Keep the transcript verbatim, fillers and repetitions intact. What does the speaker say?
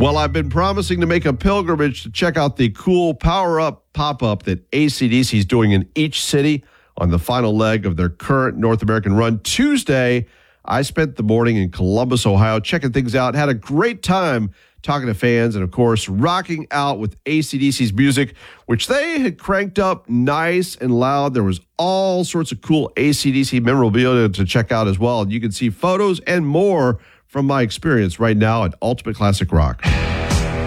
Well, I've been promising to make a pilgrimage to check out the cool Power Up pop-up that A C D C is doing in each city on the final leg of their current North American run. Tuesday, I spent the morning in Columbus, Ohio, checking things out, had a great time talking to fans, and, of course, rocking out with A C D C's music, which they had cranked up nice and loud. There was all sorts of cool A C D C memorabilia to check out as well. And you can see photos and more from my experience right now at Ultimate Classic Rock.